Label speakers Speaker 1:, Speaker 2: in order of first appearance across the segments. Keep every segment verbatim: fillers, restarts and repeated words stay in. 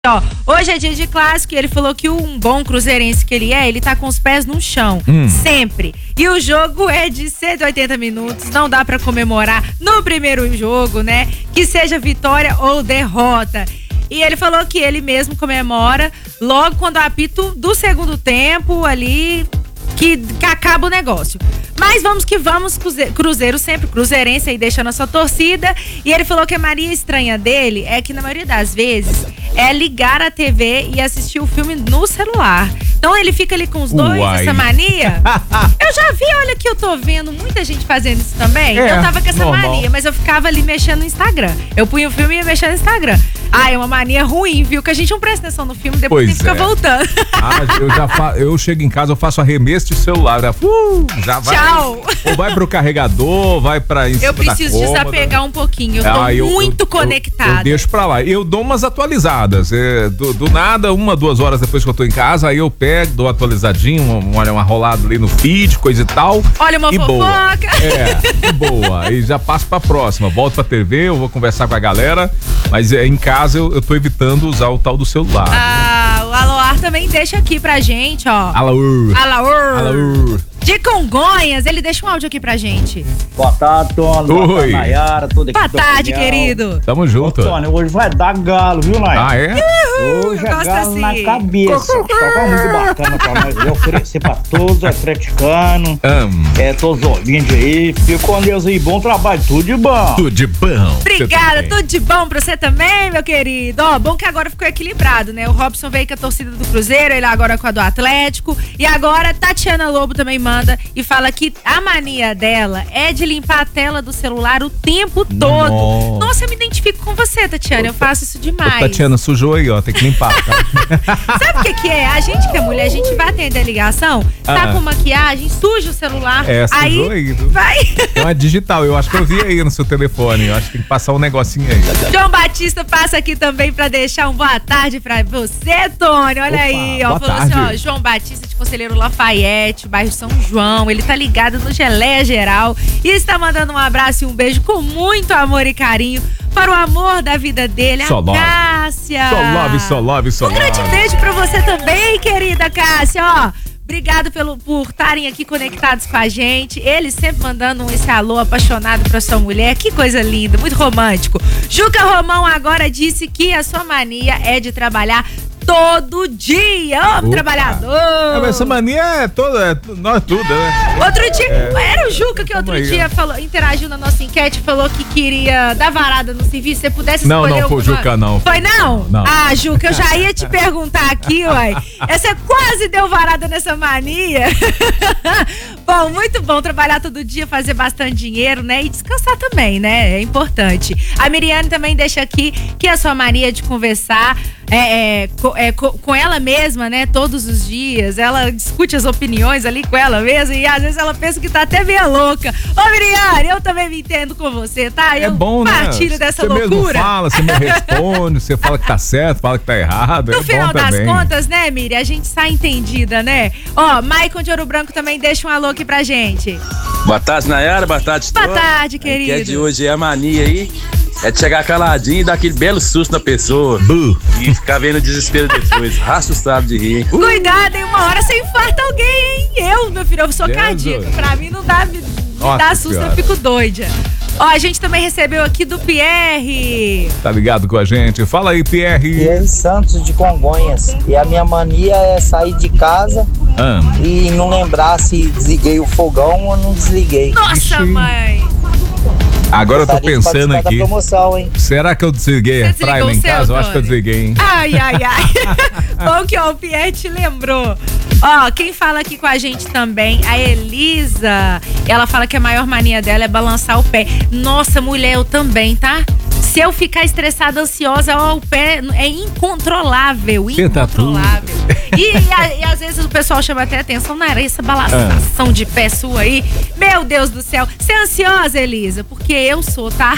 Speaker 1: Ó, hoje é dia de clássico e ele falou que um bom cruzeirense que ele é, ele tá com os pés no chão, hum. sempre. E o jogo é de cento e oitenta minutos, não dá pra comemorar no primeiro jogo, né? Que seja vitória ou derrota. E ele falou que ele mesmo comemora logo quando apita do segundo tempo ali, que, que acaba o negócio. Mas vamos que vamos, Cruzeiro sempre, cruzeirense aí deixando a sua torcida. E ele falou que a mania estranha dele é que na maioria das vezes é ligar a T V e assistir o filme no celular. Então ele fica ali com os dois, Uai. essa mania. Eu já vi, olha que eu tô vendo muita gente fazendo isso também. É, eu tava com essa normal. mania, mas eu ficava ali mexendo no Instagram. Eu punha o filme e ia mexendo no Instagram. Ah, é uma mania ruim, viu? Que a gente não presta atenção no filme, depois tem que ficar é. voltando.
Speaker 2: Ah, eu já fa- eu chego em casa, eu faço arremesso de celular. Já, uh, já vai.
Speaker 1: Tchau.
Speaker 2: Ou vai pro carregador, vai pra isso.
Speaker 1: Eu preciso desapegar um pouquinho. Eu tô ah, eu, muito eu, conectada.
Speaker 2: Eu, eu deixo pra lá. Eu dou umas atualizadas. É, do, do nada, uma, duas horas depois que eu tô em casa, aí eu pego, dou atualizadinho, uma, uma rolada ali no feed, coisa e tal.
Speaker 1: Olha uma
Speaker 2: e
Speaker 1: fofoca.
Speaker 2: Boa. É, e boa. Aí já passo pra próxima. Volto pra T V, eu vou conversar com a galera. Mas é, em casa eu, eu tô evitando usar o tal do celular.
Speaker 1: Ah, o Aloar também deixa aqui pra gente, ó.
Speaker 2: Alaur.
Speaker 1: Alaur.
Speaker 2: Alaur.
Speaker 1: De Congonhas, ele deixa um áudio aqui pra gente.
Speaker 3: Boa tarde, Tony. Boa tarde, Nayara. Tudo aqui.
Speaker 1: Boa tarde, querido.
Speaker 2: Tamo junto.
Speaker 3: Ô, Tony, hoje vai dar galo, viu, Nayara?
Speaker 2: Ah, é?
Speaker 1: Uhul,
Speaker 3: hoje é galo
Speaker 1: assim.
Speaker 3: na cabeça. Tá muito bacana pra nós. Eu oferecer pra todos os atleticanos, um. é, todos os ouvintes aí. Fico com Deus aí. Bom trabalho, tudo de bom.
Speaker 2: Tudo de bom.
Speaker 1: Obrigada, tudo de bom pra você também, meu querido. Ó, bom que agora ficou equilibrado, né? O Robson veio com a torcida do Cruzeiro, ele agora com a do Atlético. E agora, Tatiana Lobo também manda e fala que a mania dela é de limpar a tela do celular o tempo todo. Nossa, Nossa eu me identifico com você, Tatiana. Eu faço isso demais.
Speaker 2: Ô, Tatiana, sujou aí, ó. Tem que limpar, tá?
Speaker 1: Sabe o que que é? A gente que é mulher, a gente vai atender a ligação, tá ah. com maquiagem, suja o celular.
Speaker 2: É, sujou
Speaker 1: aí.
Speaker 2: aí.
Speaker 1: Vai.
Speaker 2: É uma digital. Eu acho que eu vi aí no seu telefone. Eu acho que tem que passar um negocinho aí.
Speaker 1: João Batista passa aqui também pra deixar um boa tarde pra você, Tony. Olha Opa, aí, ó. Falou tarde. assim, ó. João Batista de Conselheiro Lafayette, bairro São João. Ele tá ligado no Geleia Geral e está mandando um abraço e um beijo com muito amor e carinho para o amor da vida dele,
Speaker 2: só
Speaker 1: a
Speaker 2: love.
Speaker 1: Cássia.
Speaker 2: Só love, só love, só
Speaker 1: Um grande
Speaker 2: love.
Speaker 1: beijo pra você também, querida Cássia, ó. Obrigado pelo, por estarem aqui conectados com a gente. Ele sempre mandando esse alô apaixonado pra sua mulher. Que coisa linda, muito romântico. Juca Romão agora disse que a sua mania é de trabalhar todo dia, ô trabalhador.
Speaker 2: É, essa mania é toda, é, nós tudo, né?
Speaker 1: Outro dia, é, era o Juca que outro
Speaker 2: aí,
Speaker 1: dia falou, interagiu na nossa enquete, falou que queria dar varada no serviço, se você pudesse
Speaker 2: não,
Speaker 1: escolher
Speaker 2: não, foi o Juca, não.
Speaker 1: Foi não?
Speaker 2: Não.
Speaker 1: Ah, Juca, eu já ia te perguntar aqui, uai. Você quase deu varada nessa mania. Bom, muito bom trabalhar todo dia, fazer bastante dinheiro, né? E descansar também, né? É importante. A Miriane também deixa aqui que a sua mania de conversar é, é, co, é co, com ela mesma, né? Todos os dias. Ela discute as opiniões ali com ela mesma e às vezes ela pensa que tá até meio louca. Ô, Miriane, eu também me entendo com você, tá? Eu
Speaker 2: é bom,
Speaker 1: partilho
Speaker 2: né?
Speaker 1: dessa
Speaker 2: você
Speaker 1: loucura.
Speaker 2: Você mesmo fala, você me responde, você fala que tá certo, fala que tá errado.
Speaker 1: No
Speaker 2: é
Speaker 1: final
Speaker 2: bom
Speaker 1: das
Speaker 2: também.
Speaker 1: contas, né, Miri? A gente sai entendida, né? Ó, Maicon de Ouro Branco também deixa um alô aqui pra gente.
Speaker 4: Boa tarde, Nayara. Boa tarde,
Speaker 1: Boa tarde, querido.
Speaker 4: Que é de hoje é a mania aí. É de chegar caladinho e dar aquele belo susto na pessoa.
Speaker 2: Buh.
Speaker 4: E ficar vendo o desespero depois. Raça o sábado de rir.
Speaker 1: Uh. Cuidado, hein? Uma hora você infarta alguém, hein? Eu, meu filho, eu sou
Speaker 2: Jesus.
Speaker 1: cardíaca. Pra mim não dá, me, me
Speaker 2: Nossa
Speaker 1: dá susto,
Speaker 2: senhora.
Speaker 1: eu fico doida. Ó, a gente também recebeu aqui do Pierre.
Speaker 2: Tá ligado com a gente? Fala aí, Pierre.
Speaker 5: Pierre Santos de Congonhas. E a minha mania é sair de casa
Speaker 2: ah.
Speaker 5: e não lembrar se desliguei o fogão ou não desliguei.
Speaker 1: Nossa,
Speaker 2: Ixi.
Speaker 1: mãe.
Speaker 2: Agora eu tô pensando aqui.
Speaker 5: Promoção, hein?
Speaker 2: Será que eu desliguei a Fry lá em casa?
Speaker 1: Seu,
Speaker 2: eu acho que eu desliguei, hein?
Speaker 1: Ai, ai, ai. Bom que ó, o Pierre te lembrou. Ó, quem fala aqui com a gente também, a Elisa. Ela fala que a maior mania dela é balançar o pé. Nossa, mulher, eu também, tá? Se eu ficar estressada, ansiosa, ó, o pé é incontrolável,
Speaker 2: Você
Speaker 1: incontrolável.
Speaker 2: Tá
Speaker 1: e, e, e às vezes o pessoal chama até atenção, não era essa balançação ah. de pé sua aí? Meu Deus do céu. Você é ansiosa, Elisa? Porque eu sou, tá?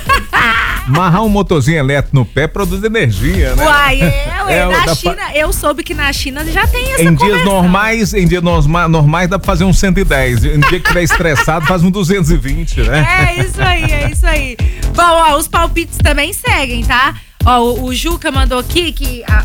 Speaker 2: Amarrar um motorzinho elétrico no pé produz energia, né?
Speaker 1: Uai, é,
Speaker 2: é
Speaker 1: na
Speaker 2: da
Speaker 1: China,
Speaker 2: fa...
Speaker 1: eu soube que na China já tem essa
Speaker 2: Em
Speaker 1: conversão.
Speaker 2: dias normais, em dias normais dá pra fazer um cento e dez. Em dia que tiver estressado, faz um duzentos e vinte, né?
Speaker 1: É isso aí, é isso aí. Bom, ó, os palpites também seguem, tá? Ó, o, o Juca mandou aqui que a,